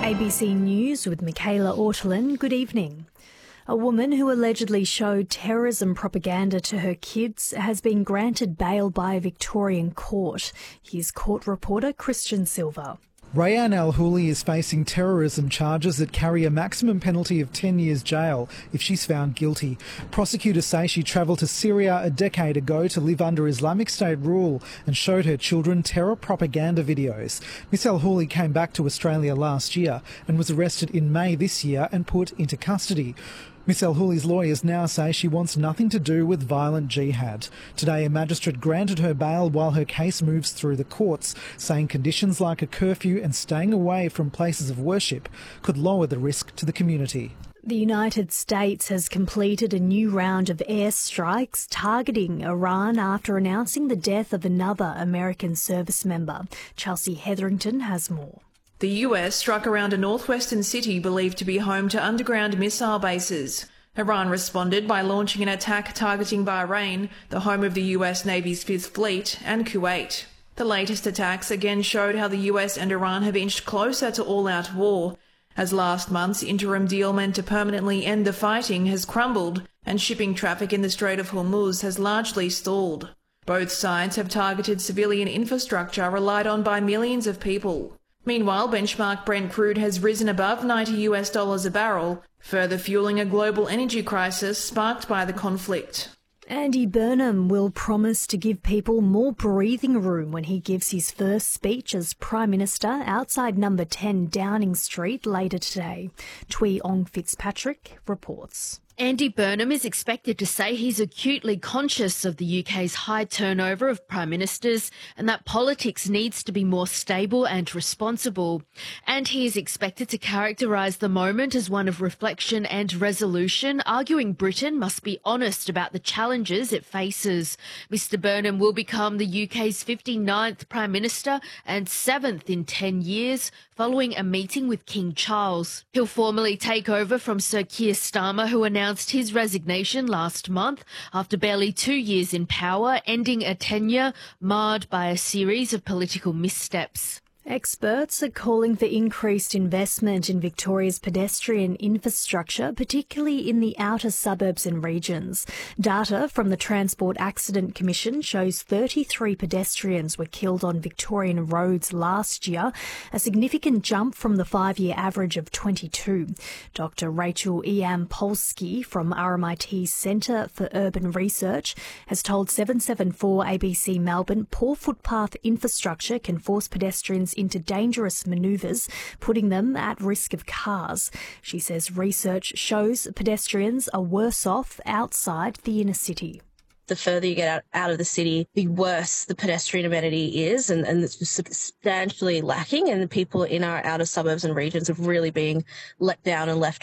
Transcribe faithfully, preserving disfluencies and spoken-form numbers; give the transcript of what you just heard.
A B C News with Michaela Ortolin. Good evening. A woman who allegedly showed terrorism propaganda to her kids has been granted bail by a Victorian court. Here's court reporter Christian Silver. Rayan Al-Houli is facing terrorism charges that carry a maximum penalty of ten years jail if she's found guilty. Prosecutors say she travelled to Syria a decade ago to live under Islamic State rule and showed her children terror propaganda videos. Miss Al-Houli came back to Australia last year and was arrested in May this year and put into custody. Miss Al-Houli's lawyers now say she wants nothing to do with violent jihad. Today, a magistrate granted her bail while her case moves through the courts, saying conditions like a curfew and staying away from places of worship could lower the risk to the community. The United States has completed a new round of airstrikes targeting Iran after announcing the death of another American service member. Chelsea Hetherington has more. The U S struck around a northwestern city believed to be home to underground missile bases. Iran responded by launching an attack targeting Bahrain, the home of the U S Navy's Fifth Fleet, and Kuwait. The latest attacks again showed how the U S and Iran have inched closer to all-out war, as last month's interim deal meant to permanently end the fighting has crumbled and shipping traffic in the Strait of Hormuz has largely stalled. Both sides have targeted civilian infrastructure relied on by millions of people. Meanwhile, benchmark Brent crude has risen above ninety US dollars a barrel, further fueling a global energy crisis sparked by the conflict. Andy Burnham will promise to give people more breathing room when he gives his first speech as Prime Minister outside number ten Downing Street later today. Tui Ong Fitzpatrick reports. Andy Burnham is expected to say he's acutely conscious of the U K's high turnover of prime ministers and that politics needs to be more stable and responsible. And he is expected to characterise the moment as one of reflection and resolution, arguing Britain must be honest about the challenges it faces. Mister Burnham will become the U K's fifty-ninth Prime Minister and seventh in ten years, following a meeting with King Charles. He'll formally take over from Sir Keir Starmer, who announced his resignation last month after barely two years in power, ending a tenure marred by a series of political missteps. Experts are calling for increased investment in Victoria's pedestrian infrastructure, particularly in the outer suburbs and regions. Data from the Transport Accident Commission shows thirty-three pedestrians were killed on Victorian roads last year, a significant jump from the five-year average of twenty-two. Doctor Rachel Iam-Polsky from R M I T's Centre for Urban Research has told seven seven four A B C Melbourne poor footpath infrastructure can force pedestrians into dangerous manoeuvres, putting them at risk of cars. She says research shows pedestrians are worse off outside the inner city. The further you get out, out of the city, the worse the pedestrian amenity is, and, and it's substantially lacking, and the people in our outer suburbs and regions have really been let down and left